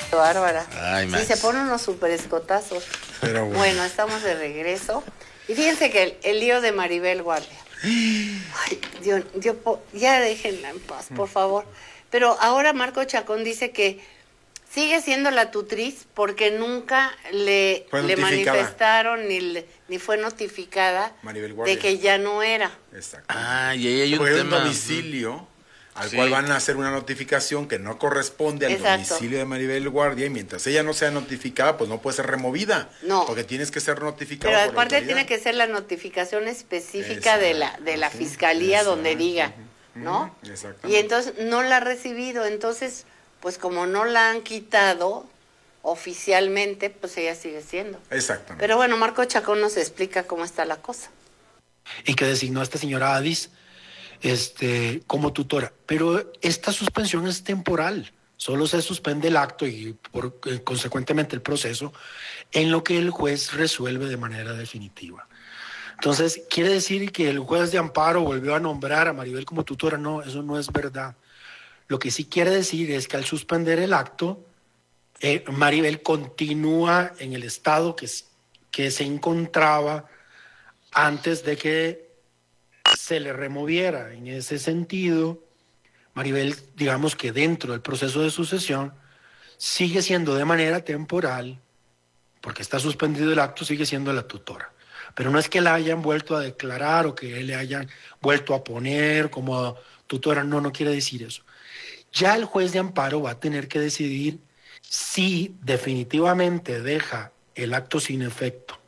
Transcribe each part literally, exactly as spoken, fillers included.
Bárbara. Ay, sí, Max. se ponen unos super escotazos. Pero bueno. Bueno, estamos de regreso. Y fíjense que el, el lío de Maribel Guardia. Ay, Dios, Dios, ya déjenla en paz, por favor. Pero ahora Marco Chacón dice que sigue siendo la tutriz porque nunca le, le manifestaron ni, le, ni fue notificada de que ya no era. Exacto. Ah, y ahí hay un porque tema. Hay un domicilio al sí. cual van a hacer una notificación que no corresponde al Exacto. domicilio de Maribel Guardia, y mientras ella no sea notificada, pues no puede ser removida. No. Porque tienes que ser notificada. Pero por aparte la autoridad. tiene que ser la notificación específica Exacto. de la de la fiscalía Exacto. donde diga, ¿no? Exacto. Y entonces no la ha recibido, entonces pues como no la han quitado oficialmente, pues ella sigue siendo. Exactamente. Pero bueno, Marco Chacón nos explica cómo está la cosa. Y que designó a esta señora Adis este, como tutora. Pero esta suspensión es temporal. Solo se suspende el acto y por, eh, consecuentemente el proceso en lo que el juez resuelve de manera definitiva. Entonces, ¿quiere decir que el juez de amparo volvió a nombrar a Maribel como tutora? No, eso no es verdad. Lo que sí quiere decir es que al suspender el acto, eh, Maribel continúa en el estado que, que se encontraba antes de que se le removiera. En ese sentido, Maribel, digamos que dentro del proceso de sucesión, sigue siendo de manera temporal, porque está suspendido el acto, sigue siendo la tutora. Pero no es que la hayan vuelto a declarar o que le hayan vuelto a poner como tutora, no, no quiere decir eso. Ya el juez de amparo va a tener que decidir si definitivamente deja el acto sin efecto.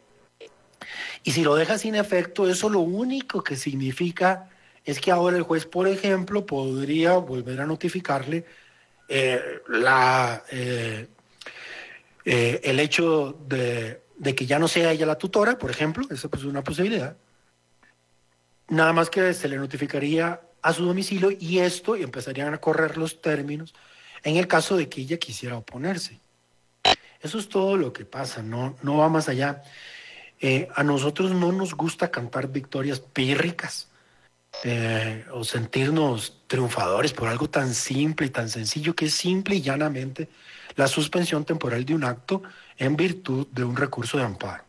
Y si lo deja sin efecto, eso lo único que significa es que ahora el juez, por ejemplo, podría volver a notificarle eh, la, eh, eh, el hecho de, de que ya no sea ella la tutora, por ejemplo, esa pues, es una posibilidad. Nada más que se le notificaría a su domicilio y esto y empezarían a correr los términos en el caso de que ella quisiera oponerse. Eso es todo lo que pasa, no, no va más allá. Eh, a nosotros no nos gusta cantar victorias pírricas eh, o sentirnos triunfadores por algo tan simple y tan sencillo que es simple y llanamente la suspensión temporal de un acto en virtud de un recurso de amparo.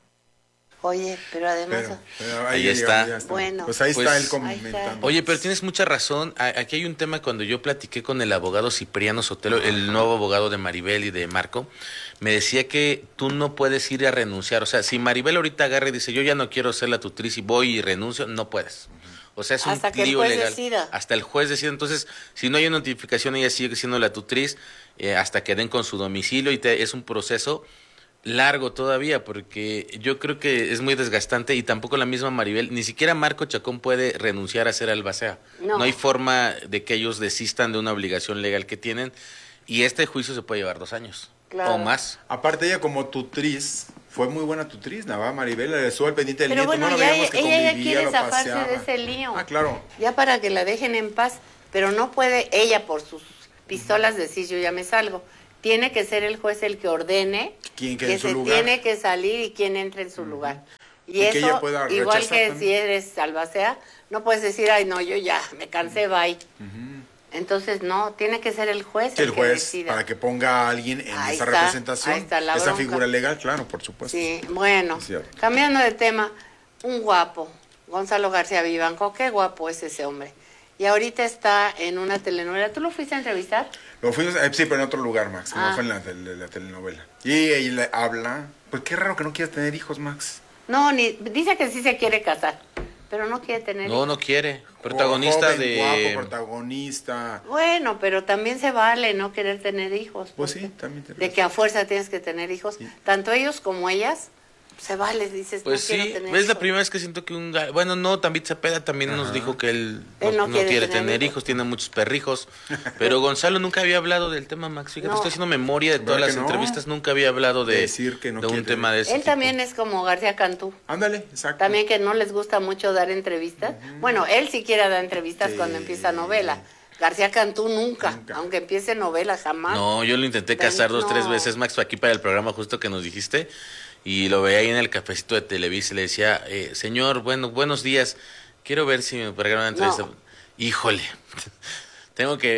Oye, pero además... Pero, pero ahí, ahí está. Ya está. Bueno, pues ahí pues, está él comentando. está. Oye, pero tienes mucha razón. Aquí hay un tema. Cuando yo platiqué con el abogado Cipriano Sotelo, el nuevo abogado de Maribel y de Marco, me decía que tú no puedes ir a renunciar. O sea, si Maribel ahorita agarra y dice, yo ya no quiero ser la tutriz y voy y renuncio, no puedes. O sea, es un Hasta que el lío juez legal. decida. Hasta el juez decida. Entonces, si no hay notificación, ella sigue siendo la tutriz eh, hasta que den con su domicilio y te, es un proceso largo todavía, porque yo creo que es muy desgastante y tampoco la misma Maribel, ni siquiera Marco Chacón puede renunciar a ser albacea. No. No hay forma de que ellos desistan de una obligación legal que tienen y este juicio se puede llevar dos años Claro. o más. Aparte ella como tutriz, fue muy buena tutriz, ¿no? Maribel le estuvo al pendiente del Pero nieto, bueno, no la ya veíamos que ella ya convivía, quiere lo zafarse paseaba. de ese lío. Ah, claro. Ya para que la dejen en paz, pero no puede ella por sus pistolas decir yo ya me salgo. Tiene que ser el juez el que ordene ¿Quién quede que en su se lugar? tiene que salir y quién entre en su lugar. Y, Y que eso, ella pueda igual rechazar que también. si eres albacea, no puedes decir, ay no, yo ya me cansé, bye. Ujú. Entonces no, tiene que ser el juez Sí, el, el que juez, decida. para que ponga a alguien en Ahí esa está, representación, ahí está la esa bronca. figura legal, claro, por supuesto. Sí, bueno, Es cierto. cambiando de tema, un guapo, Gonzalo García Vivanco, qué guapo es ese hombre. Y ahorita está en una telenovela. ¿Tú lo fuiste a entrevistar? Lo fuimos, eh, sí, pero en otro lugar, Max, Ah. no fue en la, tele- la telenovela. Y ella habla, pues qué raro que no quieras tener hijos, Max. No, ni dice que sí se quiere casar, pero no quiere tener No, hijos. no quiere. Protagonista Joven, de... guapo, protagonista. Bueno, pero también se vale no querer tener hijos. Pues porque sí, también te De que a fuerza tienes que tener hijos. Sí. Tanto ellos como ellas, se vale, dices, Pues no sí, quiero tener es la hijos. primera vez que siento que un ga- bueno, no, David Cepeda también nos Ajá. dijo que él, Él no, no no quiere quiere, tener tener hijos. hijos, tiene muchos perrijos, pero Gonzalo nunca había hablado del tema, Max, fíjate, No. estoy haciendo memoria de todas ¿Verdad las que no? entrevistas, nunca había hablado de, De decir que no de un quiere tema tener- de ese Él tipo. también es como García Cantú. Ándale, exacto. También que no les gusta mucho dar entrevistas. Bueno, él siquiera da entrevistas Sí. cuando empieza novela. García Cantú nunca, Nunca. aunque empiece novela, jamás. No, yo lo intenté Ven, casar dos, no. tres veces, Max, aquí para el programa justo que nos dijiste, y lo veía ahí en el cafecito de Televisa y le decía, eh, señor, bueno, buenos días, quiero ver si me puede grabar una entrevista. No. Híjole, tengo que,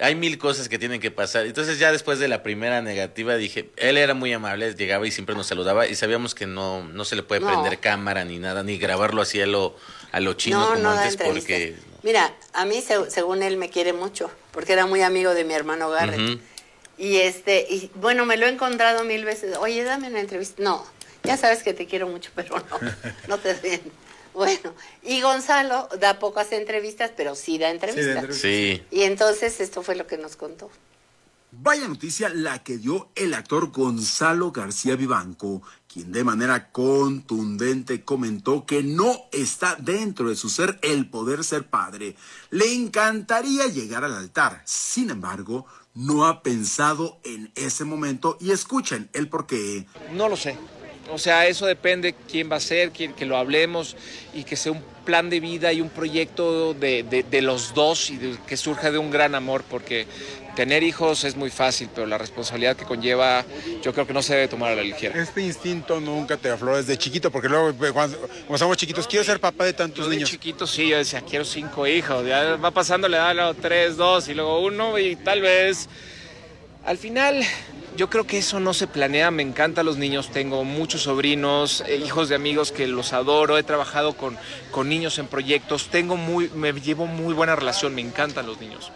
hay mil cosas que tienen que pasar. Entonces ya después de la primera negativa dije, él era muy amable, llegaba y siempre nos saludaba y sabíamos que no, no se le puede No. prender cámara ni nada, ni grabarlo así a lo, a lo chino No, como no da antes entrevistas. porque... Mira, a mí se- según él me quiere mucho, porque era muy amigo de mi hermano Garrett. Ujú. Y este, y bueno, me lo he encontrado mil veces. Oye, dame una entrevista. No, ya sabes que te quiero mucho, pero no, no te den. Bueno, y Gonzalo da pocas entrevistas, pero sí da entrevistas. entrevistas. Sí. Y entonces esto fue lo que nos contó. Vaya noticia la que dio el actor Gonzalo García Vivanco, quien de manera contundente comentó que no está dentro de su ser el poder ser padre. Le encantaría llegar al altar, sin embargo, no ha pensado en ese momento y escuchen el porqué. No lo sé. O sea, eso depende quién va a ser, quién, que lo hablemos y que sea un plan de vida y un proyecto de, de, de los dos y de, que surja de un gran amor, porque tener hijos es muy fácil, pero la responsabilidad que conlleva yo creo que no se debe tomar a la ligera. Este instinto nunca te afloró desde chiquito, porque luego cuando, cuando estamos chiquitos, quiero ser papá de tantos Yo de niños. chiquito sí, yo decía, quiero cinco hijos, ya va pasando la edad, luego tres, dos y luego uno y tal vez... Al final, yo creo que eso no se planea, me encantan los niños, tengo muchos sobrinos, eh, hijos de amigos que los adoro, he trabajado con, con niños en proyectos, tengo muy, me llevo muy buena relación, me encantan los niños,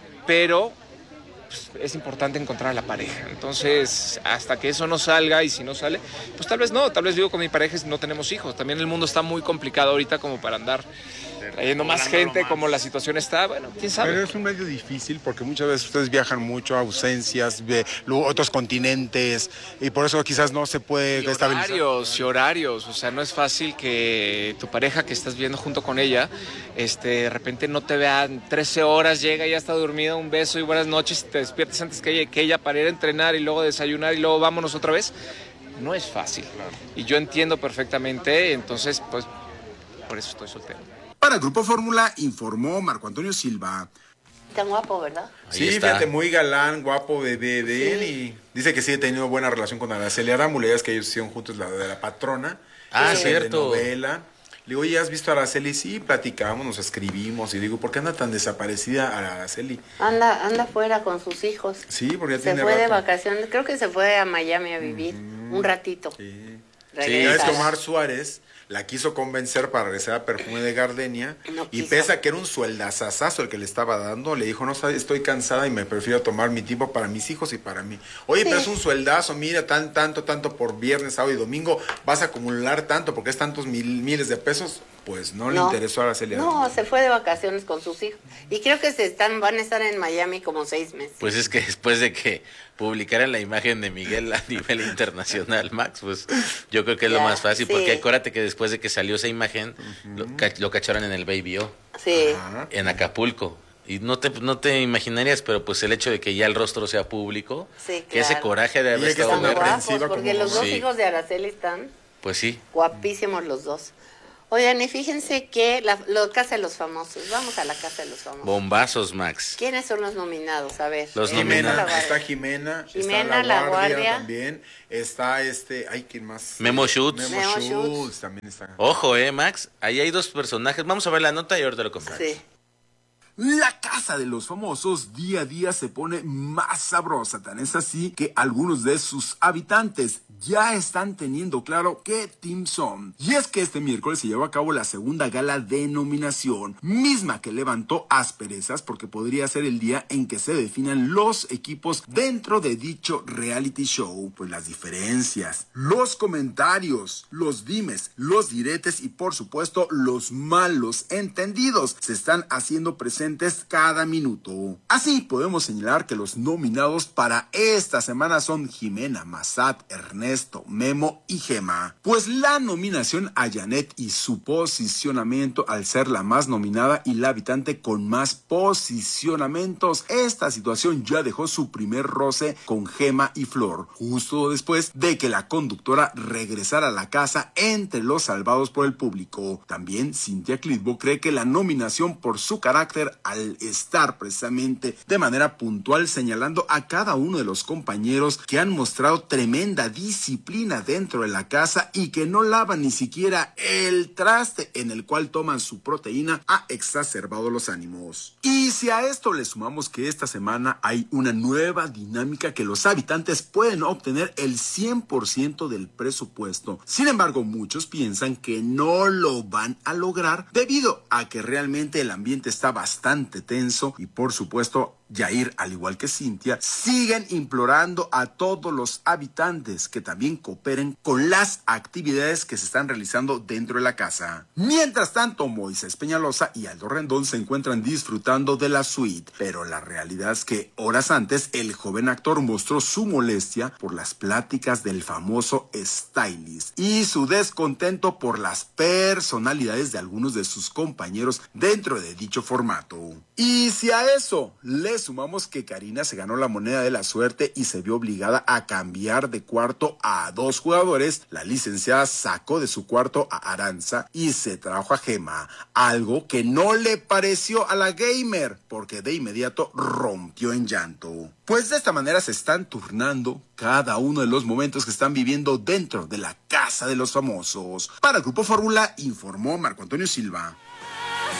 pero pues, es importante encontrar a la pareja, entonces hasta que eso no salga y si no sale, pues tal vez no, tal vez vivo con mi pareja y no tenemos hijos, también el mundo está muy complicado ahorita como para andar trayendo más gente como la situación está, bueno, quién sabe. Pero es un medio difícil porque muchas veces ustedes viajan mucho, ausencias, ve, luego otros continentes, y por eso quizás no se puede Y estabilizar. horarios, y horarios, o sea, no es fácil que tu pareja que estás viendo junto con ella, este, de repente no te vean trece horas, llega y ya está dormida, un beso y buenas noches, y te despiertas antes que ella, que ella para ir a entrenar y luego desayunar y luego vámonos otra vez. No es fácil. Y yo entiendo perfectamente, entonces, pues, por eso estoy soltero. Para Grupo Fórmula informó Marco Antonio Silva. Tan guapo, ¿verdad? Ahí Sí, está. fíjate, muy galán, guapo, bebé de Sí. él, y dice que sí ha tenido buena relación con Araceli Arámbula, ya es que ellos hicieron juntos la de la patrona. Ah, esa cierto. novela. Le digo, oye, ¿has visto a Araceli? Sí, platicamos, nos escribimos, y digo, ¿por qué anda tan desaparecida Araceli? Anda, anda fuera con sus hijos. Sí, porque ya Se tiene fue de rato. vacaciones, creo que se fue a Miami a vivir un ratito. Sí. Regresa. Ya ves que Omar Suárez la quiso convencer para regresar a Perfume de Gardenia, No y quiso. pese a que era un sueldazazazo el que le estaba dando, le dijo, no sabes, estoy cansada y me prefiero tomar mi tiempo para mis hijos y para mí. Oye, Sí. pero es un sueldazo, mira, tan, tanto, tanto por viernes, sábado y domingo, vas a acumular tanto porque es tantos mil, miles de pesos. Pues no, le interesó a Araceli No, Arámbula. se fue de vacaciones con sus hijos. Y creo que se están, van a estar en Miami como seis meses. Pues es que después de que publicaran la imagen de Miguel a nivel internacional, Max, pues yo creo que es lo Ya, más fácil, sí. porque acuérdate que después de que salió esa imagen, lo, ca- lo cacharon en el Baby O, Sí. Ajá. en Acapulco. Y no te, no te imaginarías, pero pues el hecho de que ya el rostro sea público, Sí, que ese claro. coraje de Y haber hay que estado Están estar verde, aprensiva guapos, porque como los dos Sí. hijos de Araceli están pues sí. guapísimos los dos. Oigan, y fíjense que la, la Casa de los Famosos, vamos a la Casa de los Famosos. Bombazos, Max. ¿Quiénes son los nominados? A ver. Los eh, Jimena, La Guardia. está Jimena, Jimena, está La La Guardia, Guardia. también, está este, ay, ¿quién más? Memo Schutz. Memo, Memo Schutz, Schutz. también está. Ojo, eh, Max. Ahí hay dos personajes. Vamos a ver la nota y ahorita lo comentamos. Sí. La Casa de los Famosos día a día se pone más sabrosa, tan es así que algunos de sus habitantes ya están teniendo claro qué team son. Y es que este miércoles se llevó a cabo la segunda gala de nominación, misma que levantó asperezas porque podría ser el día en que se definan los equipos dentro de dicho reality show. Pues las diferencias, los comentarios, los dimes, los diretes y por supuesto los malos entendidos se están haciendo presentes cada minuto. Así podemos señalar que los nominados para esta semana son Jimena, Massad, Ernesto, Memo y Gema. Pues la nominación a Janet y su posicionamiento al ser la más nominada y la habitante con más posicionamientos, esta situación ya dejó su primer roce con Gema y Flor, justo después de que la conductora regresara a la casa entre los salvados por el público. También Cintia Clitbo cree que la nominación por su carácter al estar precisamente de manera puntual señalando a cada uno de los compañeros que han mostrado tremenda disciplina disciplina dentro de la casa y que no lavan ni siquiera el traste en el cual toman su proteína ha exacerbado los ánimos. Y si a esto le sumamos que esta semana hay una nueva dinámica que los habitantes pueden obtener el cien por ciento del presupuesto. Sin embargo, muchos piensan que no lo van a lograr debido a que realmente el ambiente está bastante tenso y por supuesto Yair, al igual que Cintia, siguen implorando a todos los habitantes que también cooperen con las actividades que se están realizando dentro de la casa. Mientras tanto, Moisés Peñalosa y Aldo Rendón se encuentran disfrutando de la suite, pero la realidad es que horas antes el joven actor mostró su molestia por las pláticas del famoso stylist y su descontento por las personalidades de algunos de sus compañeros dentro de dicho formato. Y si a eso le sumamos que Karina se ganó la moneda de la suerte y se vio obligada a cambiar de cuarto a dos jugadores, la licenciada sacó de su cuarto a Aranza y se trajo a Gema, algo que no le pareció a la gamer, porque de inmediato rompió en llanto. Pues de esta manera se están turnando cada uno de los momentos que están viviendo dentro de la casa de los famosos. Para el Grupo Fórmula informó Marco Antonio Silva.